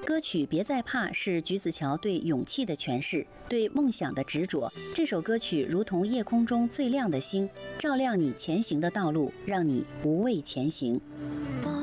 歌曲《别再怕》是橘子桥对勇气的诠释，对梦想的执着。这首歌曲如同夜空中最亮的星，照亮你前行的道路，让你无畏前行。